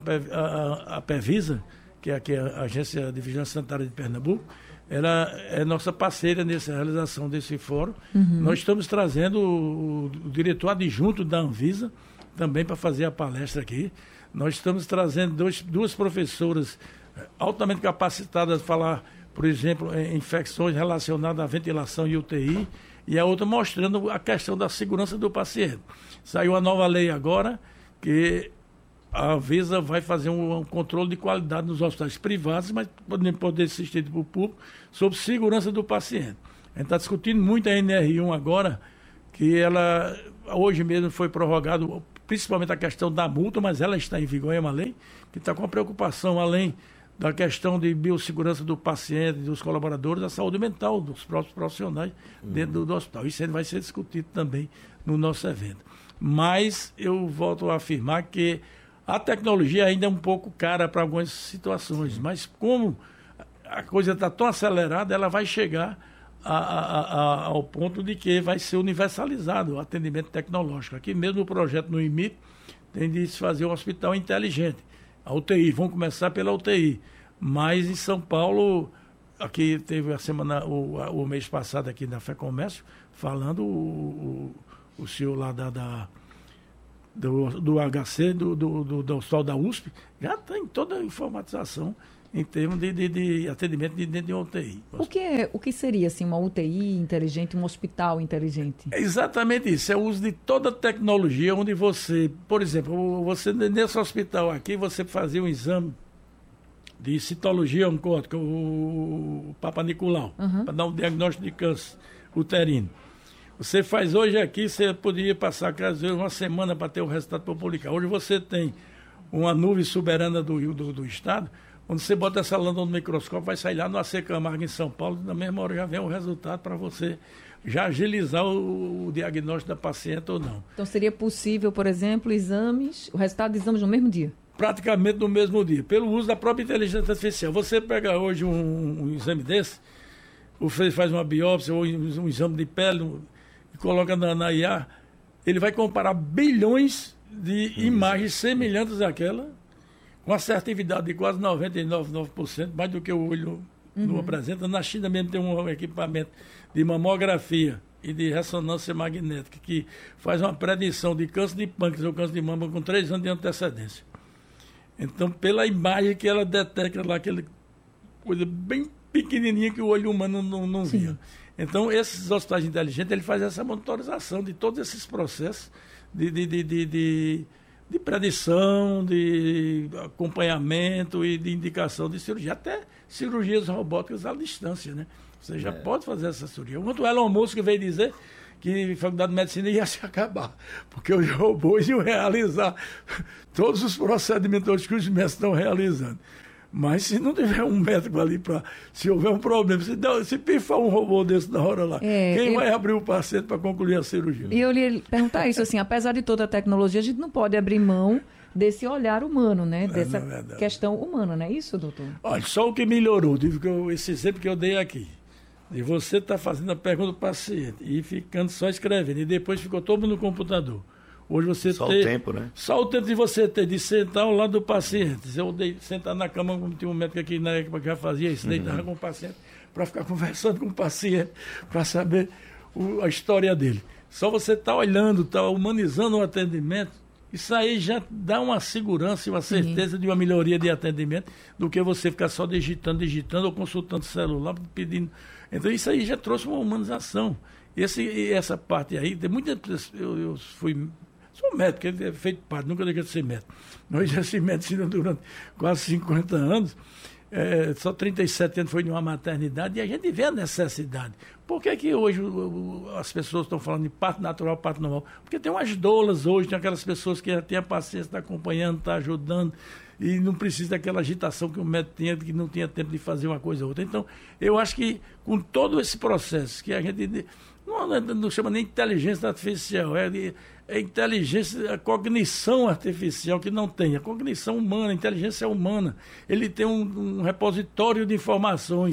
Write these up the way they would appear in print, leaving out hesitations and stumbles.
A Pevisa, que é a Agência de Vigilância Sanitária de Pernambuco, ela é nossa parceira nessa realização desse fórum. Nós estamos trazendo o diretor adjunto da Anvisa também para fazer a palestra aqui. Nós estamos trazendo duas professoras altamente capacitadas a falar, por exemplo, em infecções relacionadas à ventilação e UTI, e a outra mostrando a questão da segurança do paciente. Saiu a nova lei agora que a Anvisa vai fazer um controle de qualidade nos hospitais privados, mas poder assistir para o público, sobre segurança do paciente. A gente está discutindo muito a NR1 agora, que ela hoje mesmo foi prorrogado, principalmente a questão da multa, mas ela está em vigor, é uma lei que está com a preocupação, além da questão de biossegurança do paciente, dos colaboradores, da saúde mental dos próprios profissionais dentro do hospital. Isso vai ser discutido também no nosso evento. Mas eu volto a afirmar que a tecnologia ainda é um pouco cara para algumas situações, mas como a coisa está tão acelerada, ela vai chegar ao ponto de que vai ser universalizado o atendimento tecnológico. Aqui mesmo o projeto no IMIT tem de se fazer um hospital inteligente. A UTI, vão começar pela UTI, mas em São Paulo, aqui teve o mês passado aqui na FEComércio, falando o senhor lá do HC, do Hospital da USP, já tem toda a informatização em termos de atendimento dentro de uma UTI. O que seria assim, uma UTI inteligente, um hospital inteligente? É exatamente isso, é o uso de toda a tecnologia, onde você, por exemplo, você nesse hospital aqui, você fazia um exame de citologia oncótica, o Papa Nicolau, para dar um diagnóstico de câncer uterino. Você faz hoje aqui, você poderia passar, às vezes, uma semana para ter o resultado para publicar. Hoje você tem uma nuvem soberana do Estado, quando você bota essa lâmpada no microscópio, vai sair lá no AC Camargo, em São Paulo, na mesma hora já vem o resultado para você já agilizar o diagnóstico da paciente ou não. Então seria possível, por exemplo, o resultado de exames no mesmo dia? Praticamente no mesmo dia, pelo uso da própria inteligência artificial. Você pega hoje um exame desse, você faz uma biópsia ou um exame de pele e coloca na IA, ele vai comparar bilhões de imagens semelhantes àquela, com assertividade de quase 99%, mais do que o olho não apresenta. Na China mesmo tem um equipamento de mamografia e de ressonância magnética que faz uma predição de câncer de pâncreas ou câncer de mama com 3 anos de antecedência. Então, pela imagem que ela detecta lá, aquela coisa bem pequenininha que o olho humano não via. Então, esses hospitais inteligentes, ele faz essa monitorização de todos esses processos de predição, de acompanhamento e de indicação de cirurgia, até cirurgias robóticas à distância, né? Você já pode fazer essa cirurgia. Enquanto o Elon Musk veio dizer que a Faculdade de Medicina ia se acabar, porque os robôs iam realizar todos os procedimentos que os médicos estão realizando. Mas se não tiver um médico ali se houver um problema, se pifar um robô desse na hora lá, quem vai abrir o paciente para concluir a cirurgia? E eu lhe perguntar isso, assim, apesar de toda a tecnologia, a gente não pode abrir mão desse olhar humano, né? Dessa questão humana, não é isso, doutor? Olha, só o que melhorou, esse exemplo que eu dei aqui, de você estar fazendo a pergunta do paciente e ficando só escrevendo, e depois ficou todo mundo no computador. Hoje você só o tempo, né? Só o tempo de você ter de sentar ao lado do paciente. Eu sentar na cama, como tinha um médico aqui na época que já fazia isso, deitava com o paciente, para ficar conversando com o paciente, para saber a história dele. Só você estar olhando, estar humanizando o atendimento, isso aí já dá uma segurança e uma certeza de uma melhoria de atendimento do que você ficar só digitando ou consultando o celular, pedindo. Então isso aí já trouxe uma humanização. Essa parte aí, tem muitas pessoas, eu sou médico, ele é feito parte, nunca deixei de ser médico. Eu exerci medicina durante quase 50 anos, só 37 anos foi de uma maternidade, e a gente vê a necessidade. Por que hoje as pessoas estão falando de parto natural, parto normal? Porque tem umas doulas hoje, tem aquelas pessoas que já têm a paciência, está acompanhando, está ajudando, e não precisa daquela agitação que o médico tinha, que não tinha tempo de fazer uma coisa ou outra. Então, eu acho que com todo esse processo, que a gente não chama nem inteligência artificial, é inteligência, a cognição artificial que não tem, a cognição humana, a inteligência humana. Ele tem um repositório de informações,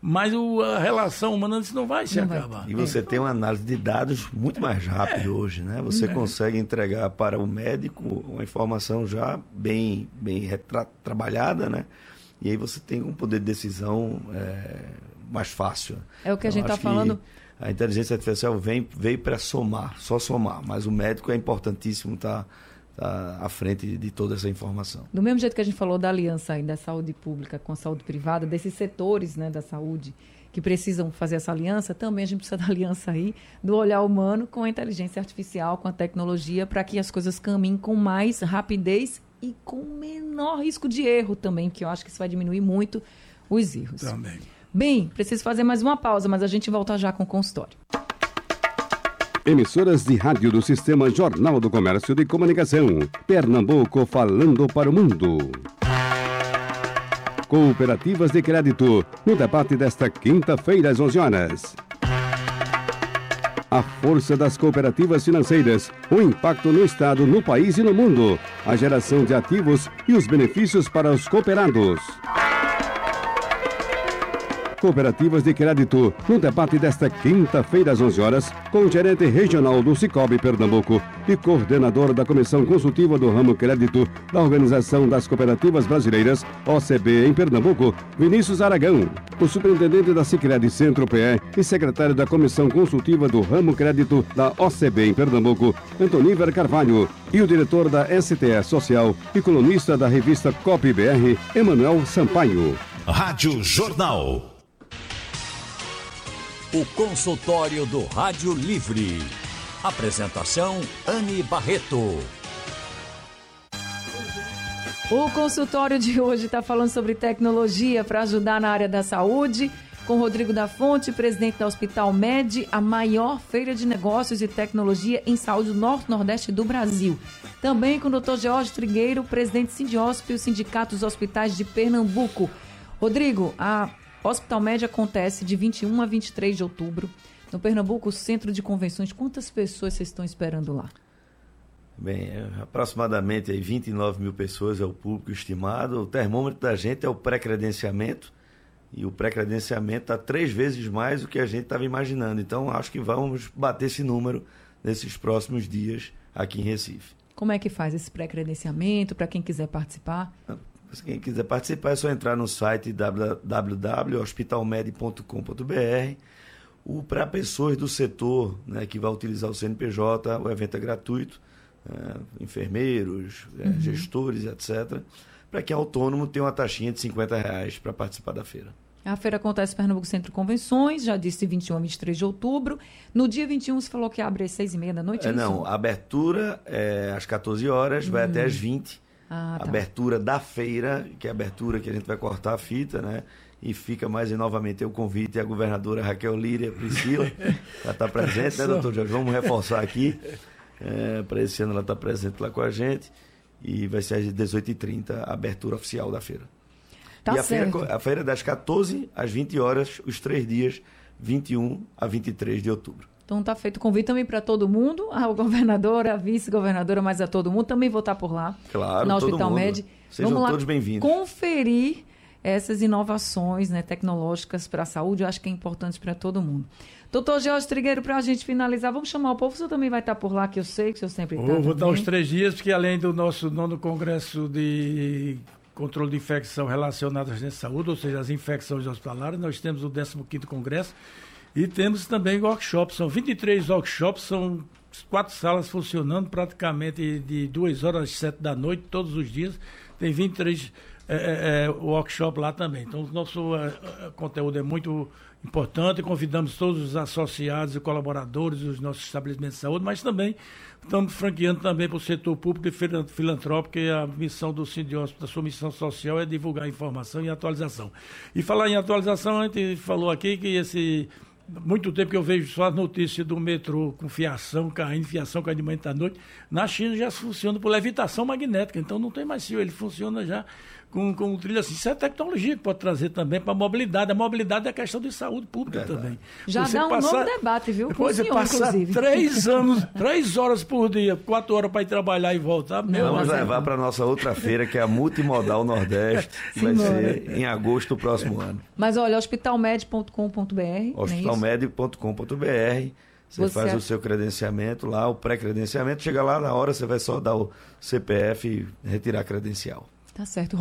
mas a relação humana não vai se acabar. E você tem uma análise de dados muito mais rápida hoje, né? Você consegue entregar para o médico uma informação já bem trabalhada, né? E aí você tem um poder de decisão mais fácil. É o que a gente está falando. A inteligência artificial veio para somar, só somar, mas o médico é importantíssimo estar à frente de toda essa informação. Do mesmo jeito que a gente falou da aliança aí da saúde pública com a saúde privada, desses setores, né, da saúde que precisam fazer essa aliança, também a gente precisa da aliança aí do olhar humano com a inteligência artificial, com a tecnologia, para que as coisas caminhem com mais rapidez e com menor risco de erro também, que eu acho que isso vai diminuir muito os erros. Também. Bem, preciso fazer mais uma pausa, mas a gente volta já com o consultório. Emissoras de rádio do Sistema Jornal do Comércio de Comunicação. Pernambuco falando para o mundo. Cooperativas de crédito, no debate desta quinta-feira às 11 horas. A força das cooperativas financeiras, o impacto no Estado, no país e no mundo, a geração de ativos e os benefícios para os cooperados. Cooperativas de crédito, no debate desta quinta-feira às 11 horas, com o gerente regional do Sicoob Pernambuco e coordenador da Comissão Consultiva do Ramo Crédito da Organização das Cooperativas Brasileiras, OCB, em Pernambuco, Vinícius Aragão, o superintendente da Sicredi Centro-PE e secretário da Comissão Consultiva do Ramo Crédito da OCB em Pernambuco, Antoníver Carvalho, e o diretor da STE Social e colunista da revista COP-BR, Emanuel Sampaio. Rádio Jornal. O consultório do Rádio Livre. Apresentação, Anne Barreto. O consultório de hoje está falando sobre tecnologia para ajudar na área da saúde, com Rodrigo da Fonte, presidente da Hospital Med, a maior feira de negócios e tecnologia em saúde do Norte-Nordeste do Brasil. Também com o Dr. George Trigueiro, presidente Sindiosp e o Sindicato dos Hospitais de Pernambuco. Rodrigo, a Hospital Med acontece de 21 a 23 de outubro. No Pernambuco, Centro de Convenções. Quantas pessoas vocês estão esperando lá? Bem, aproximadamente 29 mil pessoas é o público estimado. O termômetro da gente é o pré-credenciamento. E o pré-credenciamento está 3 vezes mais do que a gente estava imaginando. Então, acho que vamos bater esse número nesses próximos dias aqui em Recife. Como é que faz esse pré-credenciamento para quem quiser participar? Quem quiser participar é só entrar no site www.hospitalmed.com.br. Para pessoas do setor, né, que vai utilizar o CNPJ, o evento é gratuito, enfermeiros, gestores, etc. Para quem é autônomo, tem uma taxinha de R$50 para participar da feira. A feira acontece no Pernambuco Centro de Convenções, já disse 21 a 23 de outubro. No dia 21, você falou que abre às 6h30 da noite? Não, a abertura é às 14 horas, vai até às 20. Tá. Abertura da feira, que é a abertura que a gente vai cortar a fita, né? E fica mais novamente o convite à governadora Raquel Líria Priscila, ela está presente, né, doutor Jorge? Vamos reforçar aqui, para esse ano ela está presente lá com a gente, e vai ser às 18h30 a abertura oficial da feira. Tá e certo. A feira é das 14 às 20 horas, os 3 dias, 21 a 23 de outubro. Então está feito o convite também para todo mundo, ao governador, a vice-governadora, mas a todo mundo. Também vou estar por lá, claro, na Hospital Med. Sejam Vamos lá todos bem-vindos. Conferir essas inovações, né, tecnológicas para a saúde, eu acho que é importante para todo mundo. Doutor George Trigueiro, para a gente finalizar, vamos chamar o povo, o senhor também vai estar por lá, que eu sei que o senhor sempre está. Vou dar os 3 dias, porque além do nosso 9º Congresso de Controle de Infecção relacionadas à saúde, ou seja, as infecções hospitalares, nós temos o 15º Congresso e temos também workshops, são 23 workshops, são 4 salas funcionando praticamente de 2 horas às 7 da noite, todos os dias, tem 23 workshop lá também. Então, o nosso conteúdo é muito importante, convidamos todos os associados e colaboradores dos nossos estabelecimentos de saúde, mas também estamos franqueando também para o setor público e filantrópico, e a missão do Sindiosp, a sua missão social é divulgar informação e atualização. E falar em atualização, a gente falou aqui que muito tempo que eu vejo só as notícias do metrô com fiação caindo de manhã à noite. Na China já funciona por levitação magnética, então não tem mais fio, ele funciona já com trilha assim. Isso é tecnologia que pode trazer também para a mobilidade. A mobilidade é questão de saúde pública também. Já dá um novo debate, viu? Depois você passar 3 horas por dia, 4 horas para ir trabalhar e voltar. Vamos levar para a nossa outra feira, que é a Multimodal Nordeste, que vai ser em agosto do próximo ano. Mas olha, hospitalmed.com.br. Hospitalmed.com.br. Você faz o seu credenciamento lá, o pré-credenciamento. Chega lá na hora, você vai só dar o CPF e retirar a credencial. Tá certo.